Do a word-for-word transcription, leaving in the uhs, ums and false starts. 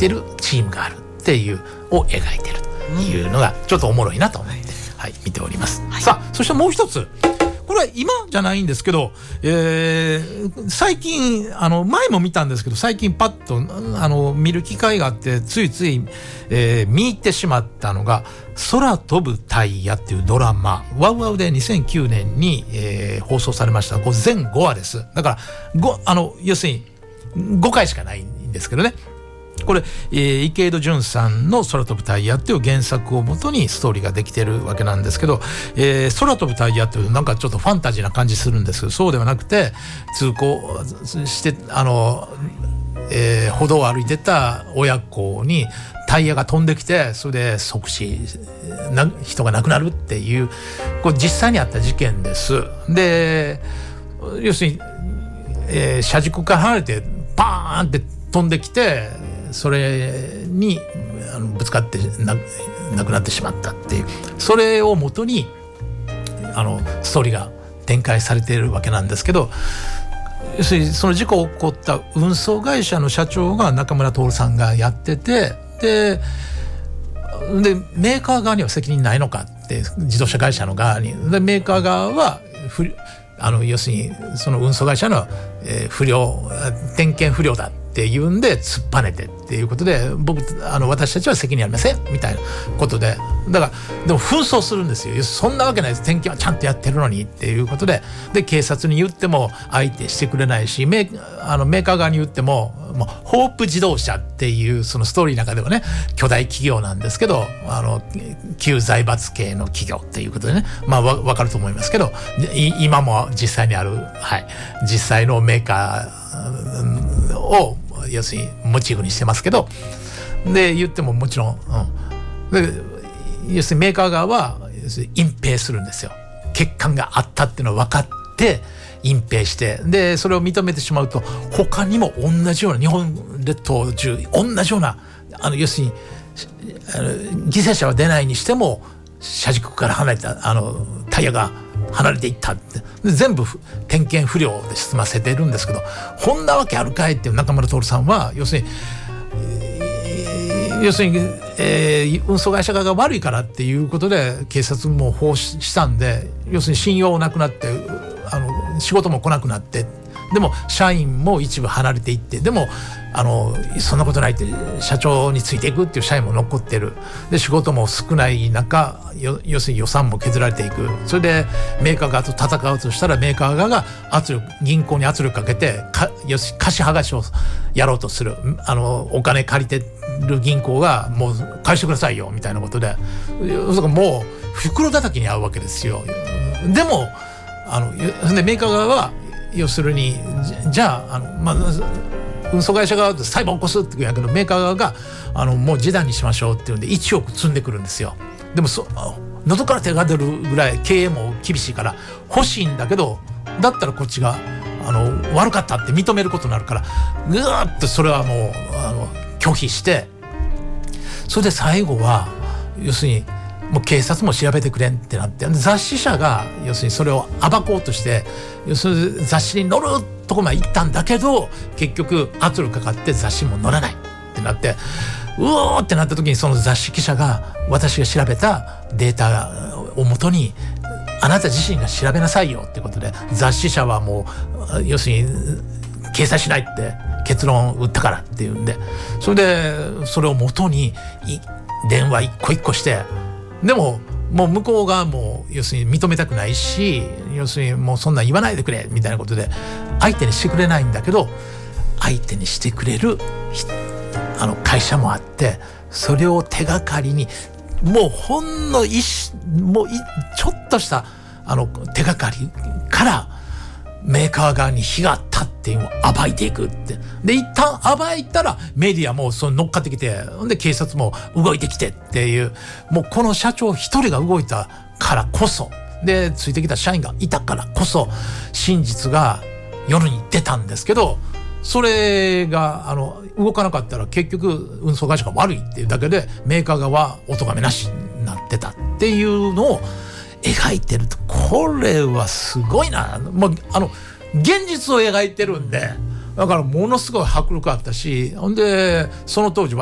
てるチームがあるっていうを描いてるというのがちょっとおもろいなと思って、はい、見ております、はい、さあそしてもう一つ、これは今じゃないんですけど、えー、最近あの前も見たんですけど、最近パッとあの見る機会があってついつい、えー、見入ってしまったのが空飛ぶタイヤっていうドラマ、ワウワウでにせんきゅうねんに、えー、放送されました。これ全ごわです。だからごあの要するにごかいしかないんですけどね。これ、えー、池井戸潤さんの空飛ぶタイヤっていう原作をもとにストーリーができてるわけなんですけど、えー、空飛ぶタイヤっていうなんかちょっとファンタジーな感じするんですけど、そうではなくて通行してあの、えー、歩道を歩いてた親子にタイヤが飛んできて、それで即死な人が亡くなるっていうこれ実際にあった事件です。で要するに、えー、車軸から離れてパーンって飛んできて、それにあのぶつかってな亡くなってしまったっていう、それをもとにあのストーリーが展開されているわけなんですけど、要するにその事故が起こった運送会社の社長が中村徹さんがやってて、ででメーカー側には責任ないのかって、自動車会社の側にでメーカー側は不あの要するにその運送会社の、えー、不良点検不良だっていうんで突っぱねてっていうことで、僕あの私たちは責任ありませんみたいなことで、だからでも紛争するんですよ。そんなわけないです、点検はちゃんとやってるのにっていうことで、で警察に言っても相手してくれないし、メーあのメーカー側に言っても、もうホープ自動車っていうそのストーリーの中ではね巨大企業なんですけど、あの旧財閥系の企業っていうことでね、まあわ分かると思いますけど、今も実際にある、はい、実際のメーカーを要するにモチーフにしてますけど、で言ってももちろん、うん、で要するにメーカー側は要するに隠蔽するんですよ。欠陥があったっていうのを分かって隠蔽して、でそれを認めてしまうと、他にも同じような日本列島中同じようなあの要するにあの犠牲者は出ないにしても車軸から離れたあのタイヤが離れていったって、で全部点検不良で済ませてるんですけど、こんなわけあるかいっていう中村徹さんは要するに、えー、要するに、えー、運送会社側が悪いからっていうことで警察も報したんで、要するに信用なくなって、あの仕事も来なくなって、でも社員も一部離れていって、でもあのそんなことないって社長についていくっていう社員も残ってる。で仕事も少ない中、要するに予算も削られていく。それでメーカー側と戦うとしたら、メーカー側が圧力銀行に圧力かけてか要するに貸し剥がしをやろうとする。あのお金借りてる銀行がもう返してくださいよみたいなことで、もう袋叩きに遭うわけですよ。でもあのでメーカー側は要するにじゃあ、あの、まあ、運送会社側と裁判起こすって言うんやけど、メーカー側があのもう示談にしましょうっていうんでいちおく積んでくるんですよ。でもそ喉から手が出るぐらい経営も厳しいから欲しいんだけど、だったらこっちがあの悪かったって認めることになるから、ぐーっとそれはもうあの拒否して、それで最後は要するにもう警察も調べてくれんってなって、雑誌社が要するにそれを暴こうとして、要するに雑誌に載るとこまで行ったんだけど、結局圧力かかって雑誌も載らないってなって、うおーってなった時に、その雑誌記者が私が調べたデータをもとにあなた自身が調べなさいよってことで、雑誌社はもう要するに掲載しないって結論を打ったからっていうんで、それでそれをもとに電話一個一個して、でももう向こうがもう要するに認めたくないし、要するにもうそんなん言わないでくれみたいなことで相手にしてくれないんだけど、相手にしてくれるあの会社もあって、それを手がかりにもうほんの一もうちょっとしたあの手がかりからメーカー側に非があったっていうのを暴いていくって。で一旦暴いたらメディアもその乗っかってきて、で警察も動いてきてっていう、もうこの社長一人が動いたからこそ、でついてきた社員がいたからこそ真実が夜に出たんですけど、それがあの動かなかったら結局運送会社が悪いっていうだけで、メーカー側はお咎めなしになってたっていうのを描いてると、これはすごいな。もうあの現実を描いてるんで、だからものすごい迫力あったし、ほんでその当時